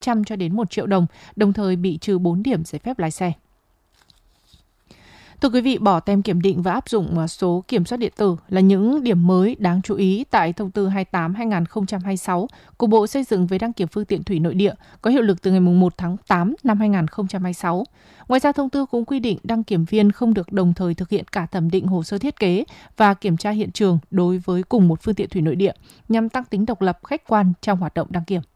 800 cho đến 1 triệu đồng, đồng thời bị trừ 4 điểm giấy phép lái xe. Thưa quý vị, bỏ tem kiểm định và áp dụng số kiểm soát điện tử là những điểm mới đáng chú ý tại Thông tư 28/2026 của Bộ Xây dựng về đăng kiểm phương tiện thủy nội địa có hiệu lực từ ngày 1 tháng 8 năm 2026. Ngoài ra, thông tư cũng quy định đăng kiểm viên không được đồng thời thực hiện cả thẩm định hồ sơ thiết kế và kiểm tra hiện trường đối với cùng một phương tiện thủy nội địa nhằm tăng tính độc lập khách quan trong hoạt động đăng kiểm.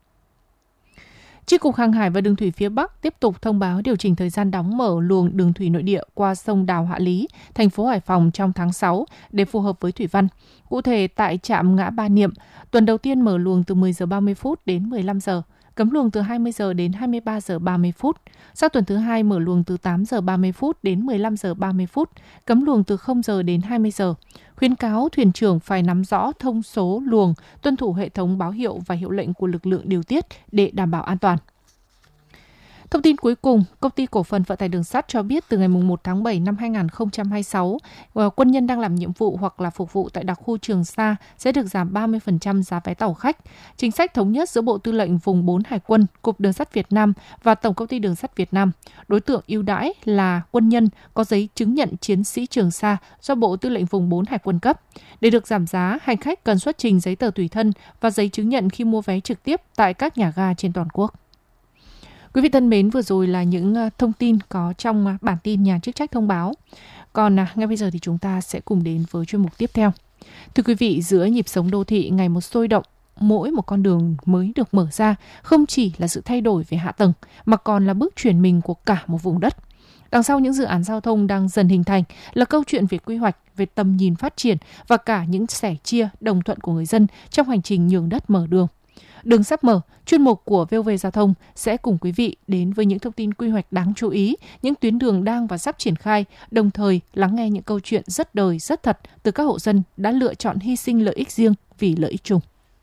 Chi cục Hàng hải và Đường thủy phía Bắc tiếp tục thông báo điều chỉnh thời gian đóng mở luồng đường thủy nội địa qua sông Đào Hạ Lý, thành phố Hải Phòng trong tháng 6 để phù hợp với thủy văn. Cụ thể, tại trạm Ngã Ba Niệm, tuần đầu tiên mở luồng từ 10 giờ 30 phút đến 15 giờ, cấm luồng từ 20 giờ đến 23 giờ 30 phút. Sau tuần thứ 2 mở luồng từ 8 giờ 30 phút đến 15 giờ 30 phút, cấm luồng từ 0 giờ đến 20 giờ. Khuyến cáo thuyền trưởng phải nắm rõ thông số luồng, tuân thủ hệ thống báo hiệu và hiệu lệnh của lực lượng điều tiết để đảm bảo an toàn. Thông tin cuối cùng, Công ty Cổ phần Vận tải Đường sắt cho biết từ ngày 1 tháng 7 năm 2026, quân nhân đang làm nhiệm vụ hoặc là phục vụ tại đặc khu Trường Sa sẽ được giảm 30% giá vé tàu khách. Chính sách thống nhất giữa Bộ Tư lệnh Vùng 4 Hải quân, Cục Đường sắt Việt Nam và Tổng Công ty Đường sắt Việt Nam. Đối tượng ưu đãi là quân nhân có giấy chứng nhận chiến sĩ Trường Sa do Bộ Tư lệnh Vùng 4 Hải quân cấp. Để được giảm giá, hành khách cần xuất trình giấy tờ tùy thân và giấy chứng nhận khi mua vé trực tiếp tại các nhà ga trên toàn quốc. Quý vị thân mến, vừa rồi là những thông tin có trong bản tin nhà chức trách thông báo. Còn ngay bây giờ thì chúng ta sẽ cùng đến với chuyên mục tiếp theo. Thưa quý vị, giữa nhịp sống đô thị ngày một sôi động, mỗi một con đường mới được mở ra không chỉ là sự thay đổi về hạ tầng mà còn là bước chuyển mình của cả một vùng đất. Đằng sau những dự án giao thông đang dần hình thành là câu chuyện về quy hoạch, về tầm nhìn phát triển và cả những sẻ chia, đồng thuận của người dân trong hành trình nhường đất mở đường. Đường sắp mở, chuyên mục của VOV Giao thông sẽ cùng quý vị đến với những thông tin quy hoạch đáng chú ý, những tuyến đường đang và sắp triển khai, đồng thời lắng nghe những câu chuyện rất đời, rất thật từ các hộ dân đã lựa chọn hy sinh lợi ích riêng vì lợi ích chung.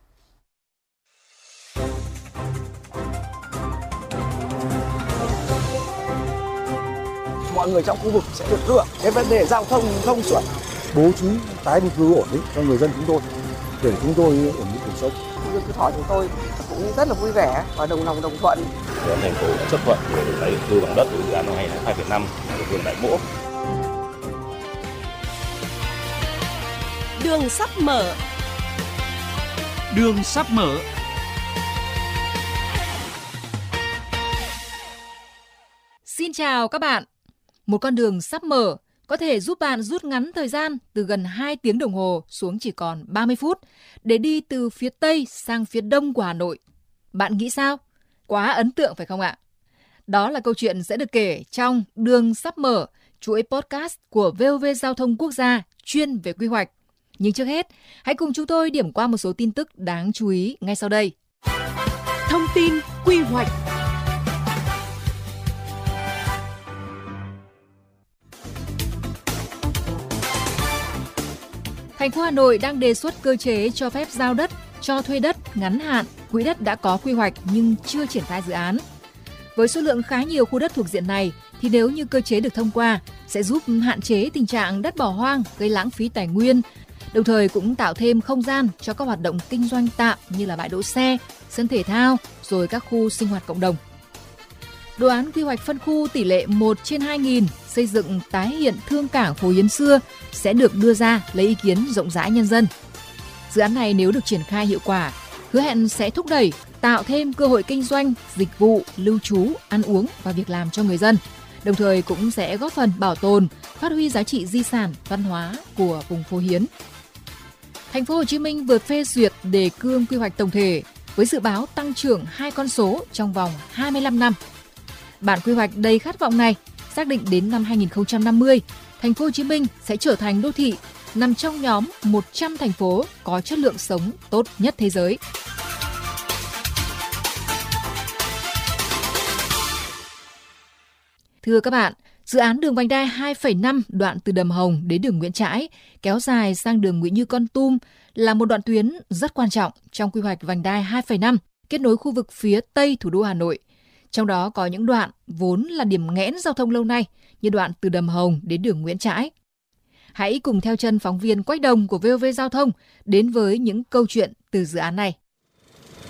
Mọi người trong khu vực sẽ được hưởng cái vấn đề giao thông thông suốt, bố trí tái định cư ổn định cho người dân chúng tôi để chúng tôi ổn định cuộc sống. Dân Phú Thọ chúng tôi cũng rất là vui vẻ và đồng lòng đồng thuận. Thành phố đã chấp thuận để tái định cư bằng đất của dự án năm 2,5 của phường Đại Mỗ. Đường sắp mở. Đường sắp mở. Xin chào các bạn. Một con đường sắp mở có thể giúp bạn rút ngắn thời gian từ gần 2 tiếng đồng hồ xuống chỉ còn 30 phút để đi từ phía Tây sang phía Đông của Hà Nội. Bạn nghĩ sao? Quá ấn tượng phải không ạ? Đó là câu chuyện sẽ được kể trong Đường sắp mở, chuỗi podcast của VOV Giao thông Quốc gia chuyên về quy hoạch. Nhưng trước hết, hãy cùng chúng tôi điểm qua một số tin tức đáng chú ý ngay sau đây. Thông tin quy hoạch. Thành phố Hà Nội đang đề xuất cơ chế cho phép giao đất, cho thuê đất ngắn hạn, quỹ đất đã có quy hoạch nhưng chưa triển khai dự án. Với số lượng khá nhiều khu đất thuộc diện này, thì nếu như cơ chế được thông qua, sẽ giúp hạn chế tình trạng đất bỏ hoang, gây lãng phí tài nguyên, đồng thời cũng tạo thêm không gian cho các hoạt động kinh doanh tạm như là bãi đỗ xe, sân thể thao, rồi các khu sinh hoạt cộng đồng. Đồ án quy hoạch phân khu tỷ lệ 1/2000 xây dựng tái hiện thương cảng Phố Hiến xưa sẽ được đưa ra lấy ý kiến rộng rãi nhân dân. Dự án này nếu được triển khai hiệu quả, hứa hẹn sẽ thúc đẩy, tạo thêm cơ hội kinh doanh, dịch vụ, lưu trú, ăn uống và việc làm cho người dân. Đồng thời cũng sẽ góp phần bảo tồn, phát huy giá trị di sản văn hóa của vùng Phố Hiến. Thành phố Hồ Chí Minh vừa phê duyệt đề cương quy hoạch tổng thể với dự báo tăng trưởng 2 con số trong vòng 25 năm. Bản quy hoạch đầy khát vọng này xác định đến năm 2050, Thành phố Hồ Chí Minh sẽ trở thành đô thị nằm trong nhóm 100 thành phố có chất lượng sống tốt nhất thế giới. Thưa các bạn, dự án đường vành đai 2,5 đoạn từ Đầm Hồng đến đường Nguyễn Trãi kéo dài sang đường Nguyễn Như Con Tum là một đoạn tuyến rất quan trọng trong quy hoạch vành đai 2,5 kết nối khu vực phía Tây thủ đô Hà Nội. Trong đó có những đoạn vốn là điểm nghẽn giao thông lâu nay như đoạn từ Đầm Hồng đến đường Nguyễn Trãi. Hãy cùng theo chân phóng viên Quách Đồng của VOV Giao thông đến với những câu chuyện từ dự án này.